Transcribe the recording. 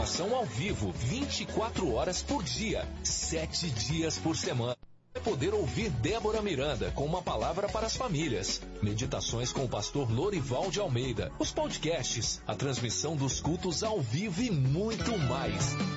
programação ao vivo, 24 horas por dia, 7 dias por semana. Vai poder ouvir Débora Miranda com uma palavra para as famílias, meditações com o pastor Lorival de Almeida, os podcasts, a transmissão dos cultos ao vivo e muito mais.